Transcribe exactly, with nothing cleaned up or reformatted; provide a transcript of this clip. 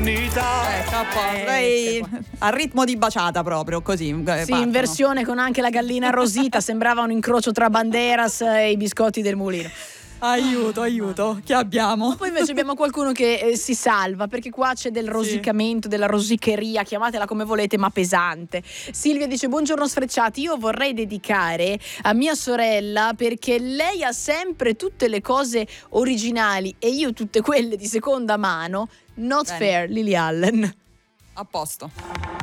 dignità. Ecco, a posto. Eh, Lei al ritmo di baciata proprio, così. Sì, partono. in versione con anche la gallina rosita, sembrava un incrocio tra Banderas e i biscotti del mulino. Aiuto, aiuto, che abbiamo? Poi invece abbiamo qualcuno che eh, si salva, perché qua c'è del rosicamento, della rosicheria, chiamatela come volete, ma pesante. Silvia dice: buongiorno sfrecciati, io vorrei dedicare a mia sorella perché lei ha sempre tutte le cose originali e io tutte quelle di seconda mano. Not Bene. fair, Lily Allen. A posto.